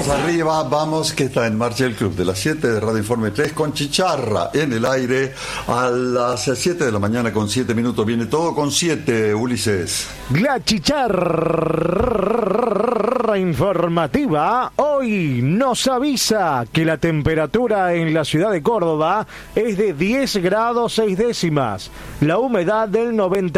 Vamos arriba, vamos, que está en marcha el club de las 7 de Radio Informe 3 con Chicharra en el aire a las 7 de la mañana con 7 minutos. Viene todo con 7, Ulises. La Chicharra informativa hoy nos avisa que la temperatura en la ciudad de Córdoba es de 10 grados 6 décimas, la humedad del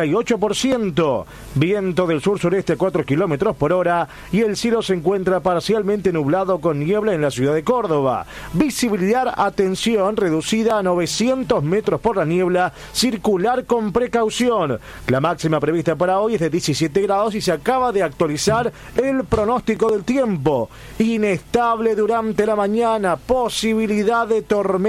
98%, viento del sur-sureste a 4 kilómetros por hora y el cielo se encuentra parcialmente nublado con niebla en la ciudad de Córdoba. Visibilidad, atención, reducida a 900 metros por la niebla, circular con precaución. La máxima prevista para hoy es de 17 grados y se acaba de actualizar el pronóstico del tiempo. Inestable durante la mañana, posibilidad de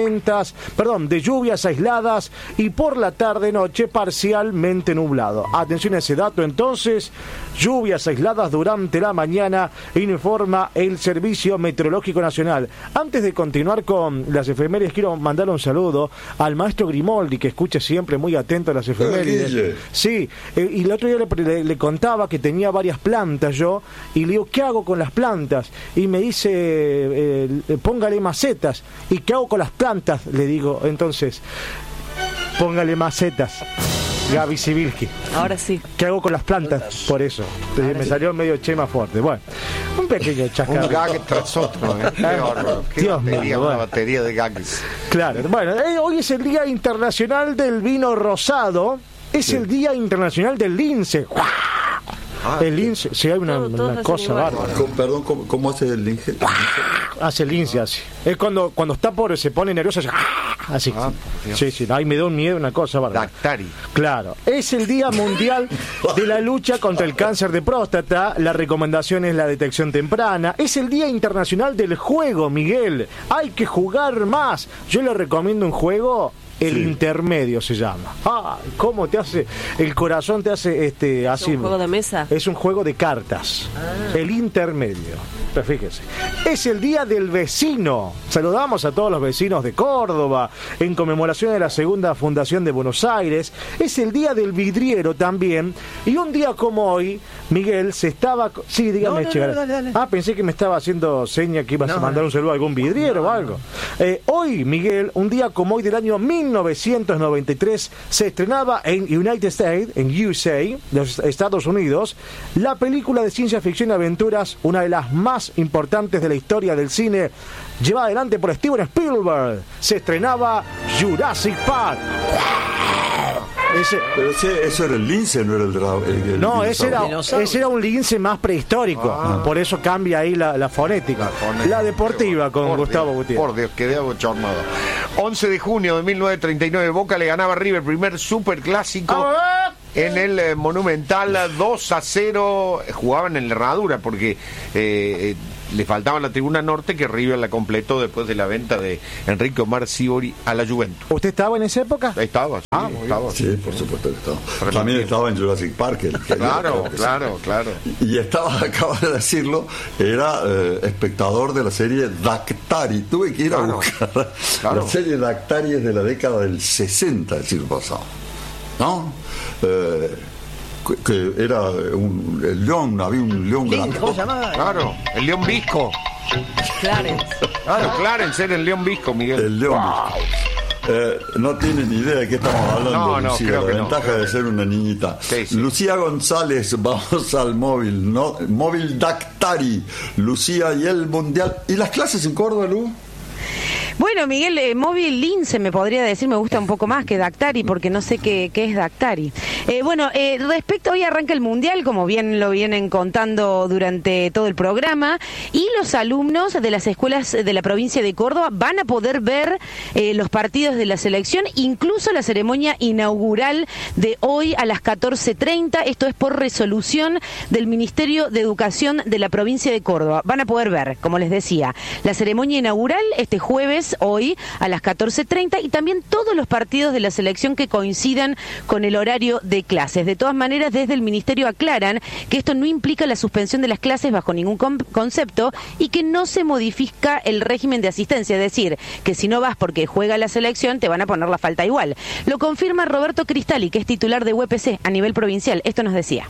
de lluvias aisladas y por la tarde-noche parcialmente nublado. Atención a ese dato entonces, lluvias aisladas durante la mañana, informa el Servicio Meteorológico Nacional. Antes de continuar con las efemérides, quiero mandar un saludo al maestro Grimoldi, que escucha siempre muy atento a las efemérides. Sí, y el otro día le contaba que tenía varias plantas yo, y le digo, ¿qué hago con las plantas? Y me dice, póngale macetas. ¿Y qué hago con las plantas? Le digo, entonces, póngale macetas. Gaby Sibilski. Ahora sí. ¿Qué hago con las plantas? Por eso. Me salió medio Chema fuerte. Bueno, un pequeño chascarro. Un gag tras otro. Dios mío. Una batería de gags. Claro. Bueno, hoy es el Día Internacional del Vino Rosado. Es el Día Internacional del Lince. El lince, si hay una cosa bárbara. Perdón, ¿cómo hace el lince? Hace el lince, así. Es cuando está se pone nervioso, así. Sí, ahí me da un miedo, una cosa bárbara. Dactari. Claro. Es el Día Mundial de la Lucha contra el Cáncer de Próstata. La recomendación es la detección temprana. Es el Día Internacional del Juego, Miguel. Hay que jugar más. Yo le recomiendo un juego. El intermedio se llama. ¿Cómo te hace? El corazón te hace así. ¿Es un juego de mesa? Es un juego de cartas. El intermedio. Pero fíjese. Es el Día del Vecino. Saludamos a todos los vecinos de Córdoba en conmemoración de la segunda fundación de Buenos Aires. Es el Día del Vidriero también. Y un día como hoy, Miguel se estaba... Sí, dígame, dale. Pensé que me estaba haciendo seña que ibas a mandar un saludo a algún vidriero o algo. Hoy, Miguel, un día como hoy del año 1993 se estrenaba en United States, en USA, los Estados Unidos, la película de ciencia ficción y aventuras, una de las más importantes de la historia del cine, llevada adelante por Steven Spielberg. Se estrenaba Jurassic Park. Pero eso era el lince, no era el no, ese era un lince más prehistórico. Por eso cambia ahí la fonética. La deportiva con Gustavo Gutiérrez. Por Dios, quedé abochornado. 11 de junio de 1939, Boca le ganaba a River, primer superclásico en el Monumental, 2-0. Jugaban en la herradura porque le faltaba la tribuna norte, que River la completó después de la venta de Enrique Omar Sibori a la Juventus. ¿Usted estaba en esa época? Estaba, sí, por supuesto que estaba. También estaba en Jurassic Park. Claro. Y estaba, acaba de decirlo, era espectador de la serie Dactari. Tuve que ir a buscar. La serie Dactari es de la década del 60 del siglo pasado, ¿no? Que era el león, había un león grande. ¿Cómo se llamaba? Claro, el león visco. Clarence. Claro, Clarence era el león visco, Miguel. El león visco. No tienen ni idea de qué estamos hablando, Lucía. La ventaja de ser una niñita. Sí. Lucía González, vamos al móvil, ¿no? Móvil Dactari, Lucía y el Mundial. ¿Y las clases en Córdoba, Lu? Bueno, Miguel, móvil lince me podría decir, me gusta un poco más que Dactari, porque no sé qué es Dactari. Respecto, hoy arranca el Mundial, como bien lo vienen contando durante todo el programa, y los alumnos de las escuelas de la provincia de Córdoba van a poder ver los partidos de la selección, incluso la ceremonia inaugural de hoy a las 14:30. Esto es por resolución del Ministerio de Educación de la provincia de Córdoba. Van a poder ver, como les decía, la ceremonia inaugural este jueves, hoy a las 14:30, y también todos los partidos de la selección que coincidan con el horario de clases. De todas maneras, desde el Ministerio aclaran que esto no implica la suspensión de las clases bajo ningún concepto y que no se modifica el régimen de asistencia, es decir, que si no vas porque juega la selección te van a poner la falta igual. Lo confirma Roberto Cristali, que es titular de UPC a nivel provincial. Esto nos decía.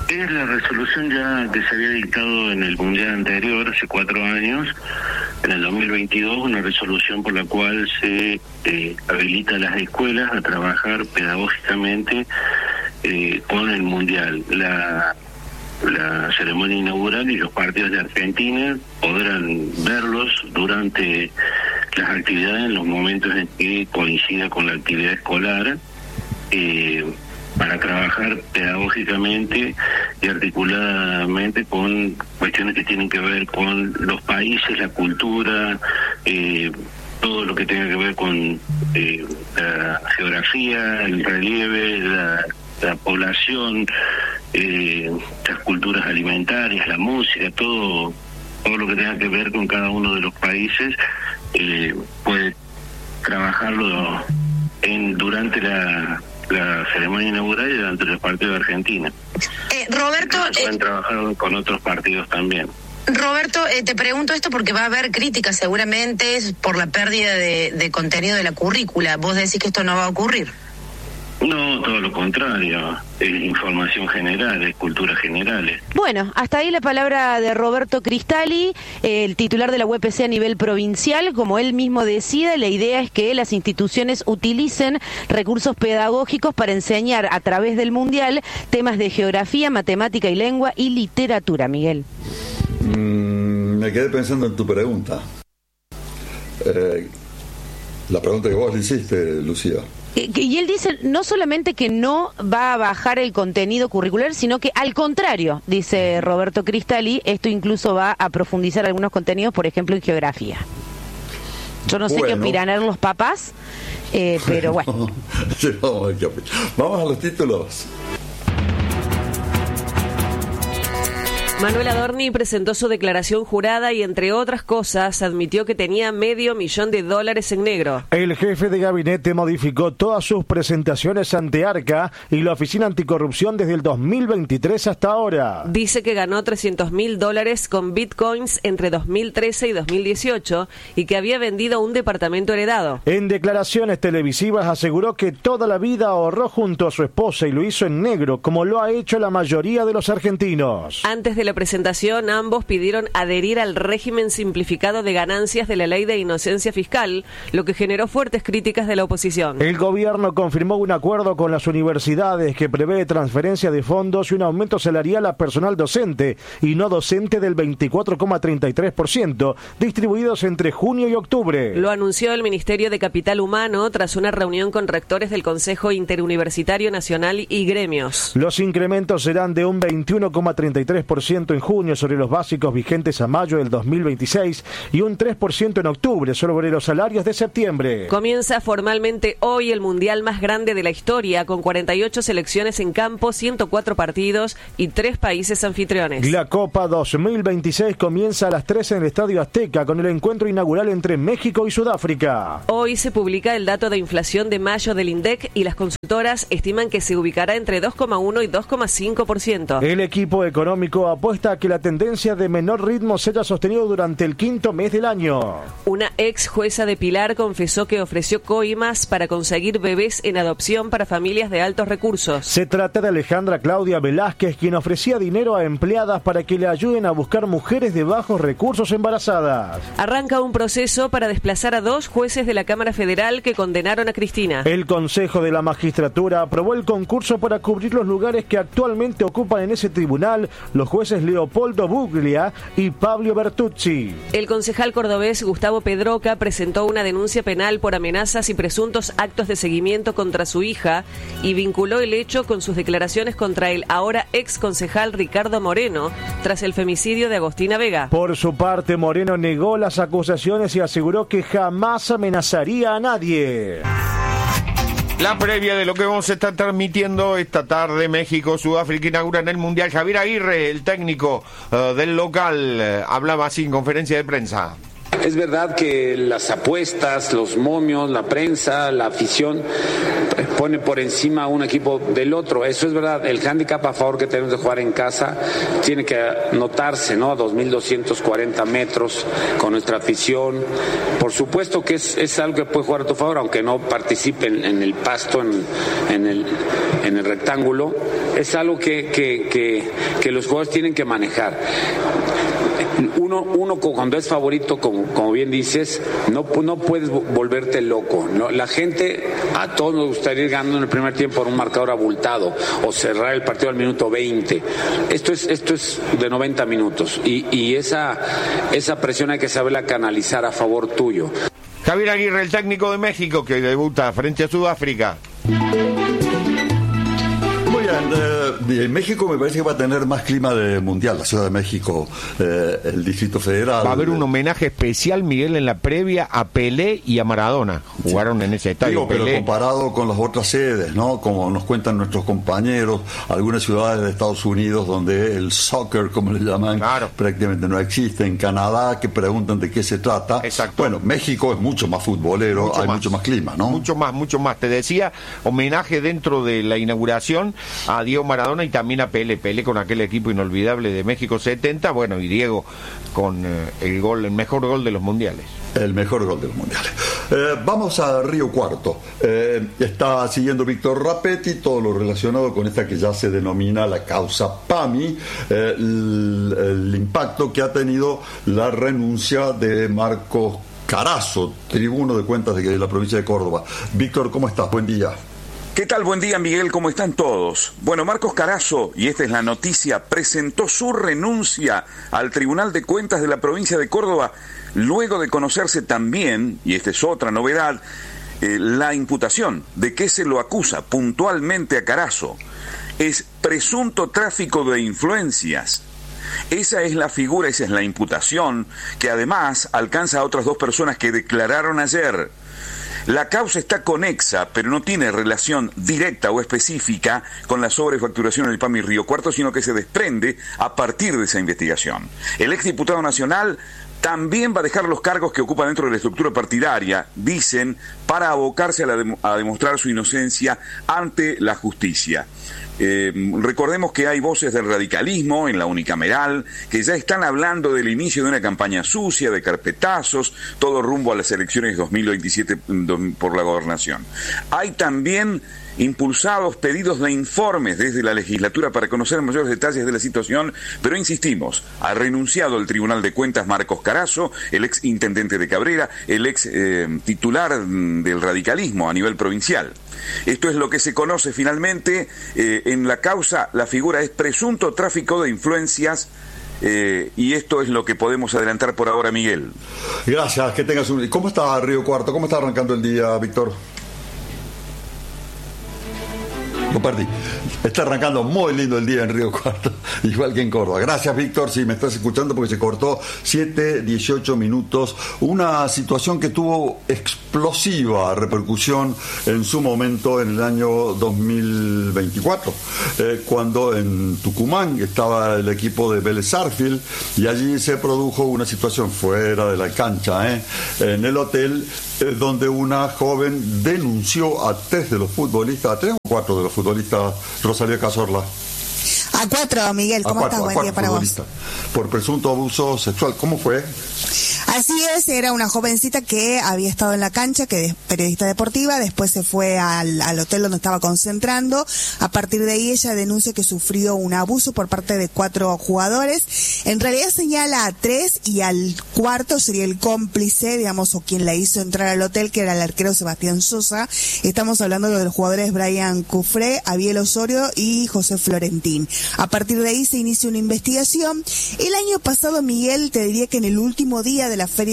Es la resolución ya que se había dictado en el Mundial anterior, hace 4 años, en el 2022, una resolución por la cual se habilita a las escuelas a trabajar pedagógicamente con el Mundial. La ceremonia inaugural y los partidos de Argentina podrán verlos durante las actividades en los momentos en que coincida con la actividad escolar, para trabajar pedagógicamente y articuladamente con cuestiones que tienen que ver con los países, la cultura, todo lo que tenga que ver con la geografía, el relieve, la población, las culturas alimentarias, la música, todo lo que tenga que ver con cada uno de los países, puede trabajarlo durante la ceremonia inaugural y durante los partidos de Argentina. Roberto, pueden trabajar con otros partidos también. Roberto, te pregunto esto porque va a haber críticas seguramente por la pérdida de contenido de la currícula. ¿Vos decís que esto no va a ocurrir? No, todo lo contrario, es información general, es cultura generales. Bueno, hasta ahí la palabra de Roberto Cristali, el titular de la UPC a nivel provincial. Como él mismo decía, la idea es que las instituciones utilicen recursos pedagógicos para enseñar a través del Mundial temas de geografía, matemática y lengua y literatura. Miguel. Me quedé pensando en tu pregunta. La pregunta que vos le hiciste, Lucía. Y él dice no solamente que no va a bajar el contenido curricular, sino que al contrario, dice Roberto Cristali, esto incluso va a profundizar algunos contenidos, por ejemplo, en geografía. Yo no sé qué opinarán los papás, pero bueno. Vamos a los títulos. Manuel Adorni presentó su declaración jurada y, entre otras cosas, admitió que tenía $500,000 en negro. El jefe de gabinete modificó todas sus presentaciones ante Arca y la Oficina Anticorrupción desde el 2023 hasta ahora. Dice que ganó $300,000 con bitcoins entre 2013 y 2018 y que había vendido un departamento heredado. En declaraciones televisivas aseguró que toda la vida ahorró junto a su esposa y lo hizo en negro, como lo ha hecho la mayoría de los argentinos. Antes de la presentación, ambos pidieron adherir al régimen simplificado de ganancias de la Ley de Inocencia Fiscal, lo que generó fuertes críticas de la oposición. El gobierno confirmó un acuerdo con las universidades que prevé transferencia de fondos y un aumento salarial a personal docente y no docente del 24,33%, distribuidos entre junio y octubre. Lo anunció el Ministerio de Capital Humano tras una reunión con rectores del Consejo Interuniversitario Nacional y gremios. Los incrementos serán de un 21,33% en junio sobre los básicos vigentes a mayo del 2026 y un 3% en octubre sobre los salarios de septiembre. Comienza formalmente hoy el mundial más grande de la historia, con 48 selecciones en campo, 104 partidos y 3 países anfitriones. La Copa 2026 comienza a las 3 en el Estadio Azteca con el encuentro inaugural entre México y Sudáfrica. Hoy se publica el dato de inflación de mayo del INDEC y las consultoras estiman que se ubicará entre 2,1 y 2,5%. El equipo económico apuesta a que la tendencia de menor ritmo se haya sostenido durante el quinto mes del año. Una ex jueza de Pilar confesó que ofreció coimas para conseguir bebés en adopción para familias de altos recursos. Se trata de Alejandra Claudia Velázquez, quien ofrecía dinero a empleadas para que le ayuden a buscar mujeres de bajos recursos embarazadas. Arranca un proceso para desplazar a 2 jueces de la Cámara Federal que condenaron a Cristina. El Consejo de la Magistratura aprobó el concurso para cubrir los lugares que actualmente ocupan en ese tribunal los jueces Leopoldo Buglia y Pablo Bertuzzi. El concejal cordobés Gustavo Pedroca presentó una denuncia penal por amenazas y presuntos actos de seguimiento contra su hija y vinculó el hecho con sus declaraciones contra el ahora ex concejal Ricardo Moreno tras el femicidio de Agostina Vega. Por su parte, Moreno negó las acusaciones y aseguró que jamás amenazaría a nadie. La previa de lo que vamos a estar transmitiendo esta tarde: México-Sudáfrica inauguran el Mundial. Javier Aguirre, el técnico del local, hablaba así en conferencia de prensa. Es verdad que las apuestas, los momios, la prensa, la afición pone por encima a un equipo del otro. Eso es verdad. El hándicap a favor que tenemos de jugar en casa tiene que notarse, ¿no? A 2.240 metros con nuestra afición. Por supuesto que es algo que puede jugar a tu favor, aunque no participen en el pasto, en el rectángulo. Es algo que los jugadores tienen que manejar. Uno cuando es favorito, como bien dices, no puedes volverte loco, ¿no? La gente, a todos nos gustaría ir ganando en el primer tiempo por un marcador abultado o cerrar el partido al minuto 20. Esto es de 90 minutos y esa presión hay que saberla canalizar a favor tuyo. Javier Aguirre, el técnico de México, que debuta frente a Sudáfrica. En México me parece que va a tener más clima de mundial, la Ciudad de México, el Distrito Federal. Va a haber un homenaje especial, Miguel, en la previa a Pelé y a Maradona. Jugaron en ese estadio. Pero comparado con las otras sedes, ¿no? Como nos cuentan nuestros compañeros, algunas ciudades de Estados Unidos donde el soccer, como le llaman, prácticamente no existe. En Canadá, que preguntan de qué se trata. Exacto. Mucho más futbolero, mucho más clima, ¿no? Mucho más. Te decía, homenaje dentro de la inauguración a Diego Maradona y también a Pelé con aquel equipo inolvidable de México 70, bueno, y Diego con el mejor gol de los mundiales. El mejor gol de los mundiales. Vamos a Río Cuarto. Está siguiendo Víctor Rapetti todo lo relacionado con esta que ya se denomina la causa PAMI, el impacto que ha tenido la renuncia de Marcos Carazo, tribuno de cuentas de la provincia de Córdoba. Víctor, ¿cómo estás? Buen día. ¿Qué tal? Buen día, Miguel. ¿Cómo están todos? Bueno, Marcos Carazo, y esta es la noticia, presentó su renuncia al Tribunal de Cuentas de la provincia de Córdoba, luego de conocerse también, y esta es otra novedad, la imputación de que se lo acusa puntualmente a Carazo. Es presunto tráfico de influencias. Esa es la figura, esa es la imputación, que además alcanza a otras dos personas que declararon ayer. La causa está conexa, pero no tiene relación directa o específica con la sobrefacturación del PAMI Río Cuarto, sino que se desprende a partir de esa investigación. El exdiputado nacional también va a dejar los cargos que ocupa dentro de la estructura partidaria, dicen, para abocarse a demostrar su inocencia ante la justicia. Recordemos que hay voces del radicalismo en la unicameral que ya están hablando del inicio de una campaña sucia, de carpetazos, todo rumbo a las elecciones 2027 por la gobernación. Hay también impulsados pedidos de informes desde la legislatura para conocer mayores detalles de la situación, pero insistimos, ha renunciado al Tribunal de Cuentas Marcos Carazo, el ex intendente de Cabrera, el ex titular del radicalismo a nivel provincial. Esto es lo que se conoce finalmente. En la causa la figura es presunto tráfico de influencias. Y esto es lo que podemos adelantar por ahora, Miguel. Gracias, que tengas un... ¿Cómo está Río Cuarto? ¿Cómo está arrancando el día, Víctor? Lo perdí. Está arrancando muy lindo el día en Río Cuarto, igual que en Córdoba. Gracias, Víctor, si me estás escuchando, porque se cortó 7-18 minutos. Una situación que tuvo explosiva repercusión en su momento en el año 2024, cuando en Tucumán estaba el equipo de Vélez Sarsfield y allí se produjo una situación fuera de la cancha, en el hotel, donde una joven denunció a 3 de los futbolistas, a 3 o 4 de los futbolistas, Rosalía Cazorla. A 4, Miguel, ¿cómo estás? Buen día para vos. Por presunto abuso sexual, ¿cómo fue? Así es, era una jovencita que había estado en la cancha, que es periodista deportiva, después se fue al hotel donde estaba concentrando. A partir de ahí ella denuncia que sufrió un abuso por parte de 4 jugadores. En realidad señala a 3 y al cuarto sería el cómplice, digamos, o quien la hizo entrar al hotel, que era el arquero Sebastián Sosa. Estamos hablando de los jugadores Brian Cufré, Abiel Osorio y José Florentín. A partir de ahí se inicia una investigación. El año pasado, Miguel, te diría que en el último día de la feria,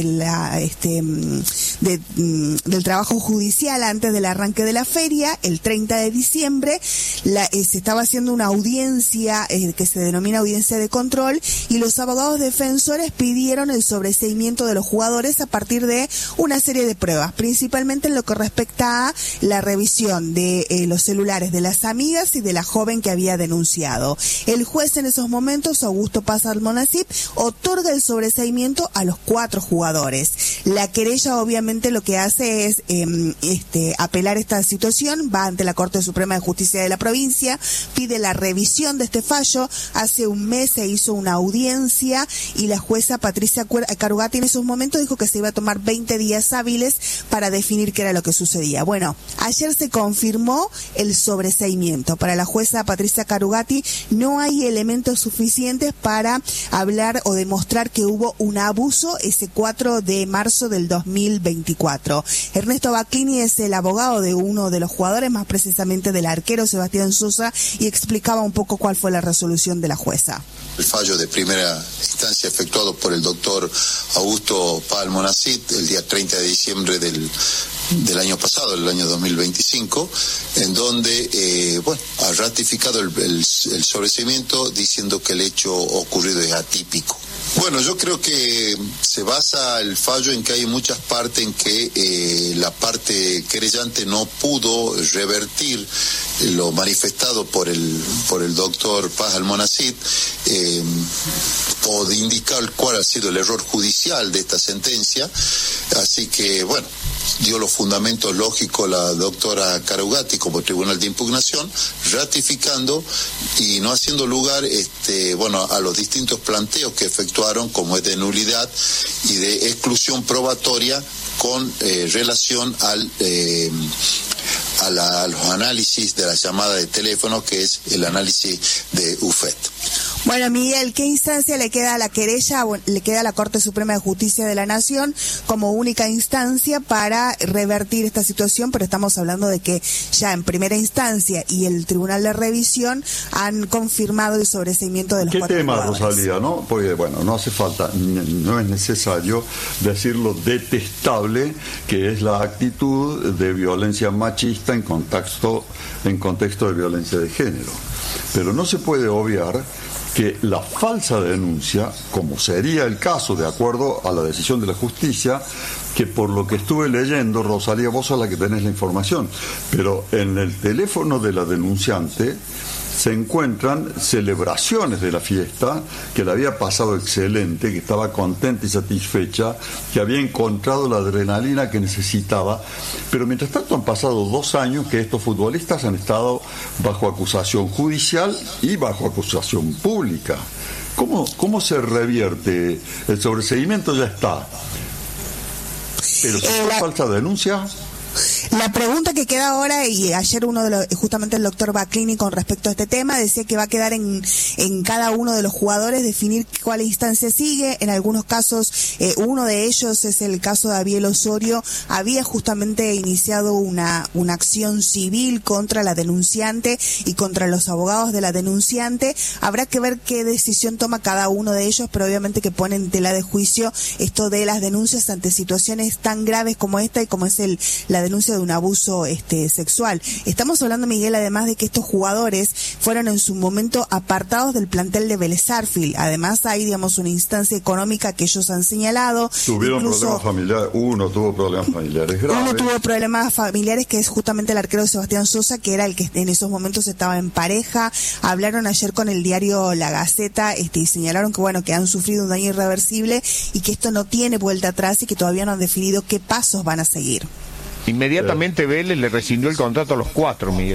del trabajo judicial, antes del arranque de la feria, el 30 de diciembre, se estaba haciendo una audiencia que se denomina audiencia de control, y los abogados defensores pidieron el sobreseimiento de los jugadores a partir de una serie de pruebas, principalmente en lo que respecta a la revisión de los celulares de las amigas y de la joven que había denunciado. El juez en esos momentos, Augusto Paz Almonacid, otorga el sobreseimiento a los 4 jugadores. La querella obviamente lo que hace es apelar esta situación, va ante la Corte Suprema de Justicia de la provincia, pide la revisión de este fallo. Hace un mes se hizo una audiencia y la jueza Patricia Carugati en esos momentos dijo que se iba a tomar 20 días hábiles para definir qué era lo que sucedía. Bueno, ayer se confirmó el sobreseimiento. Para la jueza Patricia Carugati no hay elementos suficientes para hablar o demostrar que hubo un abuso ese 4 de marzo del 2024. Ernesto Baclini es el abogado de uno de los jugadores, más precisamente del arquero Sebastián Sosa, y explicaba un poco cuál fue la resolución de la jueza. El fallo de primera instancia efectuado por el doctor Augusto Paz Almonacid el día 30 de diciembre del año pasado, el año 2025, en donde ha ratificado el sobreseimiento diciendo que el hecho ocurrido es atípico. Bueno, yo creo que se basa el fallo en que hay muchas partes en que la parte querellante no pudo revertir lo manifestado por el doctor Paz Almonacid, o de indicar cuál ha sido el error judicial de esta sentencia. Así que, dio los fundamentos lógicos la doctora Carugati como tribunal de impugnación, ratificando y no haciendo lugar a los distintos planteos que efectuaron, como es de nulidad y de exclusión probatoria con relación a los análisis de la llamada de teléfono, que es el análisis de UFET. Bueno, Miguel, ¿qué instancia le queda a la querella? Le queda a la Corte Suprema de Justicia de la Nación como única instancia para revertir esta situación, pero estamos hablando de que ya en primera instancia y el Tribunal de Revisión han confirmado el sobreseimiento de los 4 tema, jugadores. Rosalía, ¿no? Porque, no hace falta, no es necesario decir lo detestable que es la actitud de violencia machista en contexto de violencia de género. Pero no se puede obviar que la falsa denuncia, como sería el caso de acuerdo a la decisión de la justicia, que por lo que estuve leyendo, Rosalía, vos sos la que tenés la información, pero en el teléfono de la denunciante se encuentran celebraciones de la fiesta, que la había pasado excelente, que estaba contenta y satisfecha, que había encontrado la adrenalina que necesitaba, pero mientras tanto han pasado 2 años que estos futbolistas han estado bajo acusación judicial y bajo acusación pública. ¿Cómo se revierte? El sobreseimiento ya está, pero si fue falsa denuncia. La pregunta que queda ahora, y ayer justamente el doctor Baclini con respecto a este tema decía que va a quedar en cada uno de los jugadores definir cuál instancia sigue. En algunos casos, uno de ellos es el caso de Abiel Osorio, había justamente iniciado una acción civil contra la denunciante y contra los abogados de la denunciante. Habrá que ver qué decisión toma cada uno de ellos, pero obviamente que pone en tela de juicio esto de las denuncias ante situaciones tan graves como esta y como es la denuncia de un abuso sexual. Estamos hablando, Miguel, además de que estos jugadores fueron en su momento apartados del plantel de Vélez Sarsfield. Además hay, una instancia económica que ellos han señalado. Tuvieron problemas familiares, uno tuvo problemas familiares graves. Uno tuvo problemas familiares, que es justamente el arquero Sebastián Sosa, que era el que en esos momentos estaba en pareja. Hablaron ayer con el diario La Gaceta y señalaron que han sufrido un daño irreversible y que esto no tiene vuelta atrás y que todavía no han definido qué pasos van a seguir. Inmediatamente Vélez le rescindió el contrato a los 4, Miguel.